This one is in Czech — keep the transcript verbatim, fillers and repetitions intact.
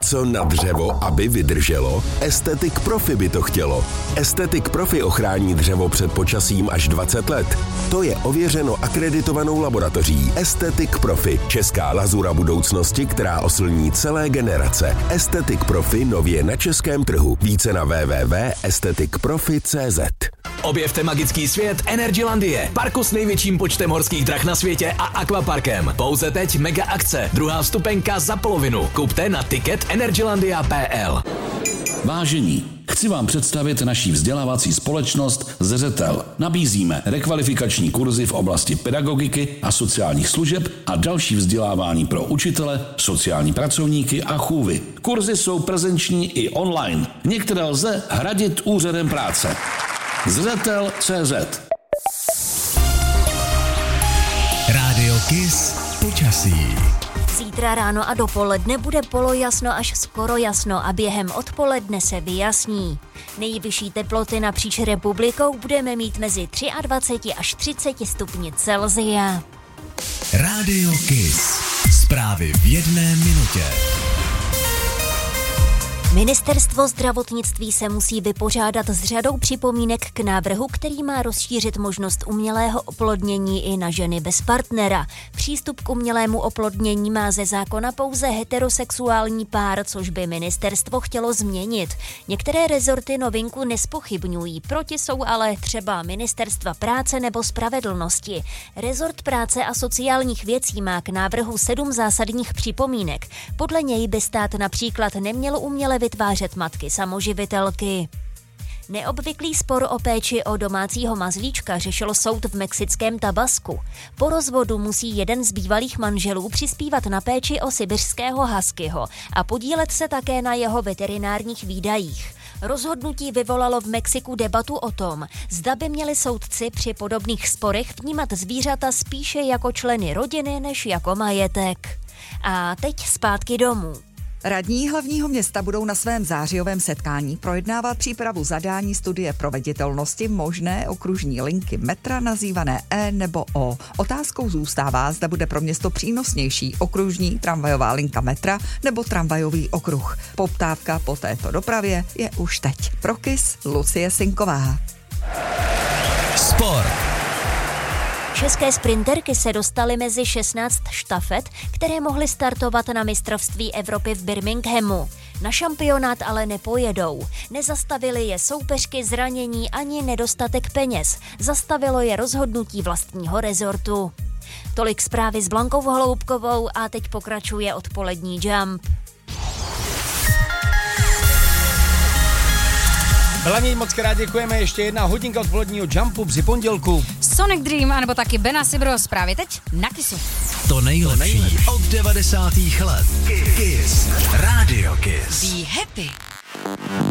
Něco na dřevo, aby vydrželo? Aesthetic Profi by to chtělo. Aesthetic Profi ochrání dřevo před počasím až dvacet let. To je ověřeno akreditovanou laboratoří. Aesthetic Profi, česká lazura budoucnosti, která oslní celé generace. Aesthetic Profi nově na českém trhu. Více na w w w tečka aesthetic profi tečka c z. Objevte magický svět Energylandie, parku s největším počtem horských drah na světě a akvaparkem. Pouze teď mega akce, druhá vstupenka za polovinu. Kupte na ticket energylandia tečka p l. Vážení, chci vám představit naší vzdělávací společnost Zřetel. Nabízíme rekvalifikační kurzy v oblasti pedagogiky a sociálních služeb a další vzdělávání pro učitele, sociální pracovníky a chůvy. Kurzy jsou prezenční i online. Některé lze hradit úřadem práce. Zřetel tečka cé zet. Rádio Kiss počasí. Zítra ráno a dopoledne bude polojasno až skoro jasno a během odpoledne se vyjasní. Nejvyšší teploty napříč republikou budeme mít mezi dvacet tři až třicet stupni Celsia. Rádio Kiss. Zprávy v jedné minutě. Ministerstvo zdravotnictví se musí vypořádat s řadou připomínek k návrhu, který má rozšířit možnost umělého oplodnění i na ženy bez partnera. Přístup k umělému oplodnění má ze zákona pouze heterosexuální pár, což by ministerstvo chtělo změnit. Některé rezorty novinku nespochybňují, proti jsou ale třeba Ministerstva práce nebo spravedlnosti. Rezort práce a sociálních věcí má k návrhu sedm zásadních připomínek. Podle něj by stát například neměl uměle vytvářet matky samoživitelky. Neobvyklý spor o péči o domácího mazlíčka řešil soud v mexickém Tabasku. Po rozvodu musí jeden z bývalých manželů přispívat na péči o sibiřského huskyho a podílet se také na jeho veterinárních výdajích. Rozhodnutí vyvolalo v Mexiku debatu o tom, zda by měli soudci při podobných sporech vnímat zvířata spíše jako členy rodiny než jako majetek. A teď zpátky domů. Radní hlavního města budou na svém zářijovém setkání projednávat přípravu zadání studie proveditelnosti možné okružní linky metra nazývané E nebo O. Otázkou zůstává, zda bude pro město přínosnější okružní tramvajová linka metra nebo tramvajový okruh. Poptávka po této dopravě je už teď. Pro Kiss Lucie Sinková. Sport. České sprinterky se dostaly mezi šestnáct štafet, které mohly startovat na mistrovství Evropy v Birminghamu. Na šampionát ale nepojedou. Nezastavili je soupeřky, zranění ani nedostatek peněz. Zastavilo je rozhodnutí vlastního rezortu. Tolik zprávy s Blankou Holoubkovou a teď pokračuje odpolední Jump. Hlavně moc krát děkujeme, ještě jedna hodinka odpoledního Jumpu při pondělku. Sonic Dream, anebo taky Ben Asibro zprávy teď na Kissu. To nejlepší, to nejlepší od devadesátých let. Kiss. Rádio Kiss. Be happy.